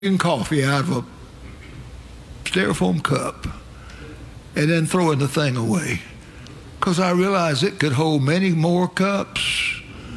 coffee out of a styrofoam cup and then throwing the thing away, because I realized it could hold many more cups.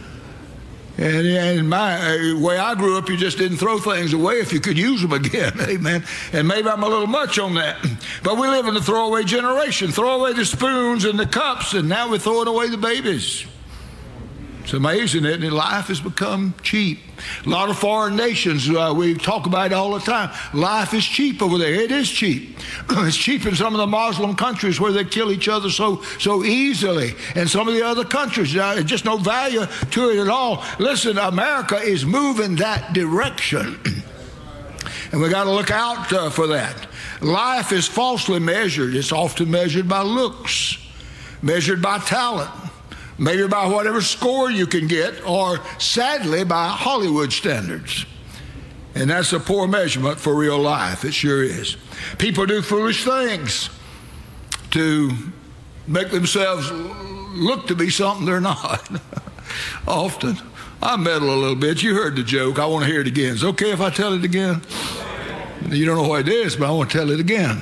And my way I grew up, you just didn't throw things away if you could use them again. Amen. And maybe I'm a little much on that, but we live in the throwaway generation. Throw away the spoons and the cups, and now we're throwing away the babies. It's amazing, isn't it? Life has become cheap. A lot of foreign nations, we talk about it all the time. Life is cheap over there. It is cheap. It's cheap in some of the Muslim countries where they kill each other so easily. And some of the other countries, just no value to it at all. Listen, America is moving that direction. And we got to look out for that. Life is falsely measured. It's often measured by looks, measured by talent, maybe by whatever score you can get, or sadly by Hollywood standards. And that's a poor measurement for real life. It sure is. People do foolish things to make themselves look to be something they're not. Often. I meddle a little bit. You heard the joke. I want to hear it again. Is it okay if I tell it again? You don't know what it is, but I want to tell it again.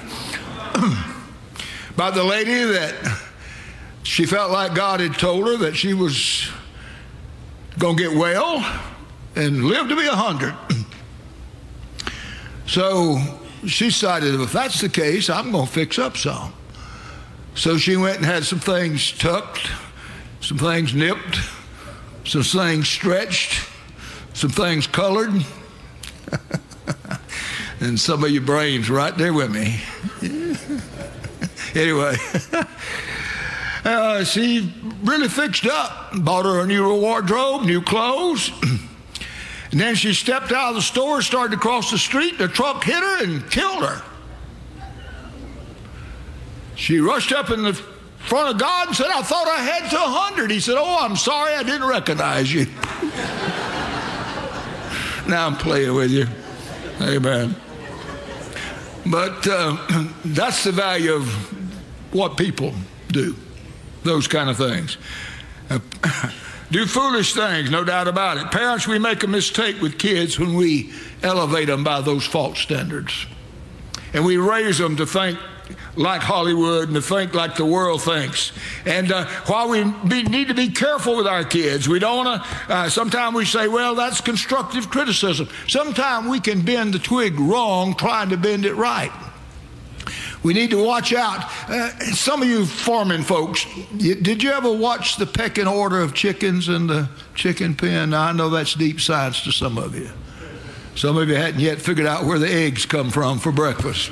About the lady that she felt like God had told her that she was going to get well and live to be 100. So she decided, if that's the case, I'm going to fix up some. So she went and had some things tucked, some things nipped, some things stretched, some things colored. And some of your brains right there with me. Anyway. She really fixed up, bought her a new wardrobe, new clothes. And then she stepped out of the store, started to cross the street, the truck hit her and killed her. She rushed up in the front of God and said, I thought I had to 100. He said, oh, I'm sorry, I didn't recognize you. Now I'm playing with you. Amen. But that's the value of what people do. Those kind of things. Do foolish things, no doubt about it. Parents, we make a mistake with kids when we elevate them by those false standards. And we raise them to think like Hollywood and to think like the world thinks. And while we need to be careful with our kids, we don't want to, sometimes we say, well, that's constructive criticism. Sometimes we can bend the twig wrong trying to bend it right. We need to watch out. Some of you farming folks, did you ever watch the pecking order of chickens in the chicken pen? Now, I know that's deep science to some of you. Some of you hadn't yet figured out where the eggs come from for breakfast.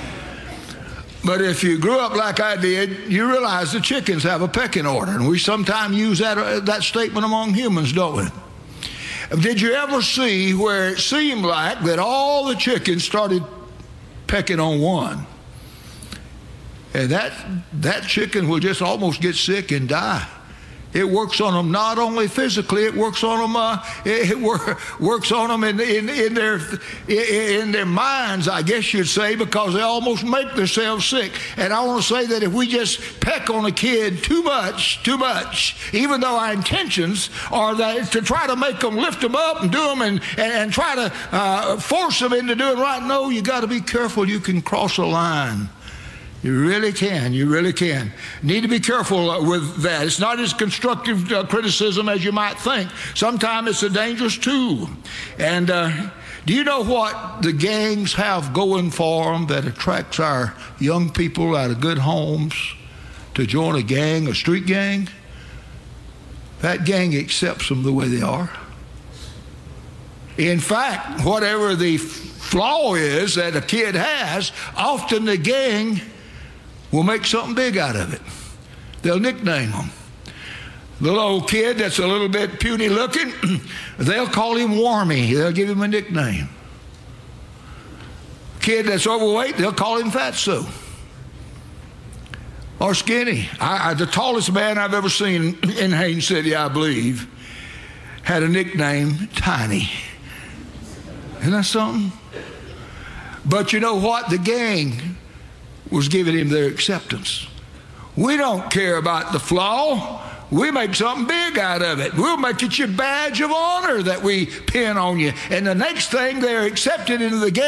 But if you grew up like I did, you realize the chickens have a pecking order. And we sometimes use that statement among humans, don't we? Did you ever see where it seemed like that all the chickens started pecking on one? And that chicken will just almost get sick and die. It works on them not only physically, it works on them. Works on them in their minds, I guess you'd say, because they almost make themselves sick. And I want to say that if we just peck on a kid too much, even though our intentions are that to try to make them, lift them up and do them and try to force them into doing right, no, you got to be careful. You can cross a line. You really can. You really can. Need to be careful with that. It's not as constructive criticism as you might think. Sometimes it's a dangerous tool. And do you know what the gangs have going for them that attracts our young people out of good homes to join a gang, a street gang? That gang accepts them the way they are. In fact, whatever the flaw is that a kid has, often the gang will make something big out of it. They'll nickname them. Little old kid that's a little bit puny looking, they'll call him Wormy. They'll give him a nickname. Kid that's overweight, they'll call him Fatso. Or Skinny. The tallest man I've ever seen in Haines City, I believe, had a nickname, Tiny. Isn't that something? But you know what? The gang was giving him their acceptance. We don't care about the flaw. We make something big out of it. We'll make it your badge of honor that we pin on you. And the next thing, they're accepted into the